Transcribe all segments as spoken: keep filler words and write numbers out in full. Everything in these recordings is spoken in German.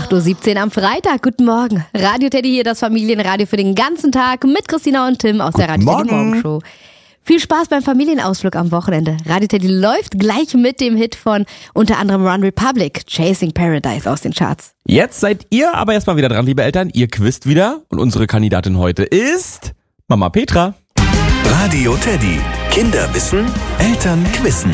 acht Uhr siebzehn am Freitag. Guten Morgen. Radio Teddy hier, das Familienradio für den ganzen Tag mit Christina und Tim aus Guten der Radio Teddy Morgen. Morgenshow. Viel Spaß beim Familienausflug am Wochenende. Radio Teddy läuft gleich mit dem Hit von unter anderem One Republic, Chasing Paradise aus den Charts. Jetzt seid ihr aber erstmal wieder dran, liebe Eltern. Ihr quizt wieder und unsere Kandidatin heute ist Mama Petra. Radio Teddy. Kinder wissen, Eltern quizzen.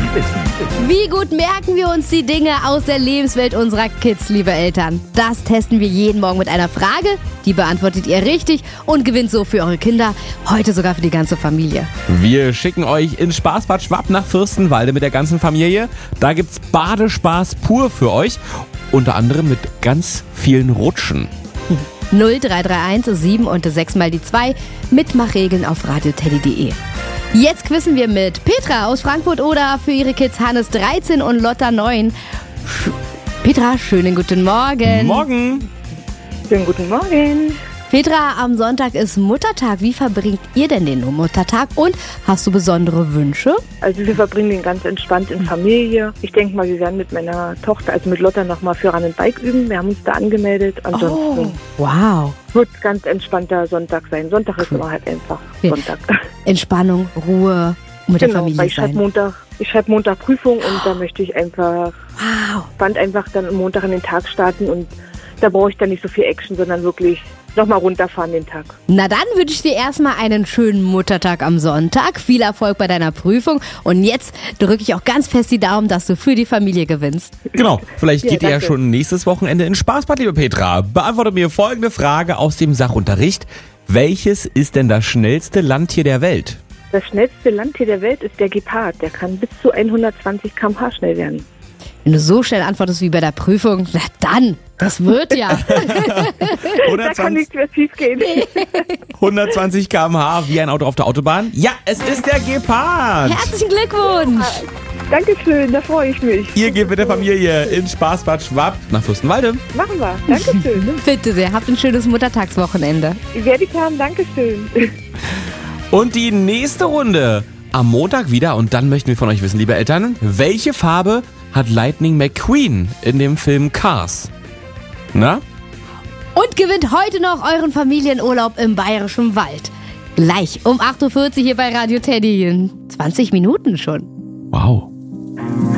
Wie gut merken wir uns die Dinge aus der Lebenswelt unserer Kids, liebe Eltern? Das testen wir jeden Morgen mit einer Frage. Die beantwortet ihr richtig und gewinnt so für eure Kinder, heute sogar für die ganze Familie. Wir schicken euch ins Spaßbad Schwab nach Fürstenwalde mit der ganzen Familie. Da gibt's Badespaß pur für euch. Unter anderem mit ganz vielen Rutschen. null drei drei eins sieben und sechs mal die zwei. Mitmachregeln auf radioteddy punkt de. Jetzt quizzen wir mit Petra aus Frankfurt oder für ihre Kids Hannes dreizehn und Lotta neun. Sch- Petra, schönen guten Morgen. Morgen. Schönen guten Morgen. Petra, am Sonntag ist Muttertag. Wie verbringt ihr denn den Muttertag? Und hast du besondere Wünsche? Also wir verbringen den ganz entspannt in Familie. Ich denke mal, wir werden mit meiner Tochter, also mit Lotta, nochmal für Run and Bike üben. Wir haben uns da angemeldet. Ansonsten wow. wird es ganz entspannter Sonntag sein. Sonntag ist immer halt einfach Ja. Sonntag. Entspannung, Ruhe, mit der Genau, weil Familie ich schreibe sein. Montag, ich schreibe Montag Prüfung und da möchte ich einfach, Wow. fand einfach dann am Montag in den Tag starten und da brauche ich dann nicht so viel Action, sondern wirklich nochmal runterfahren den Tag. Na dann wünsche ich dir erstmal einen schönen Muttertag am Sonntag. Viel Erfolg bei deiner Prüfung. Und jetzt drücke ich auch ganz fest die Daumen, dass du für die Familie gewinnst. Genau, vielleicht Ja, geht ihr ja danke. schon nächstes Wochenende ins Spaßbad, liebe Petra. Beantworte mir folgende Frage aus dem Sachunterricht. Welches ist denn das schnellste Landtier der Welt? Das schnellste Landtier der Welt ist der Gepard. Der kann bis zu hundertzwanzig Kilometer pro Stunde schnell werden. Wenn du so schnell antwortest wie bei der Prüfung, na dann, das wird ja. Da kann hundertzwanzig, nichts mehr schief gehen. hundertzwanzig Kilometer pro Stunde wie ein Auto auf der Autobahn? Ja, es ist der Gepard. Herzlichen Glückwunsch. Dankeschön, da freue ich mich. Ihr geht mit der Familie ins Spaßbad Schwab nach Fürstenwalde. Machen wir. Dankeschön. Bitte sehr, habt ein schönes Muttertagswochenende. Werde ich haben. Dankeschön. Und die nächste Runde am Montag wieder. Und dann möchten wir von euch wissen, liebe Eltern, welche Farbe hat Lightning McQueen in dem Film Cars? Na? Und gewinnt heute noch euren Familienurlaub im Bayerischen Wald. Gleich um acht Uhr vierzig hier bei Radio Teddy. In zwanzig Minuten schon. Wow.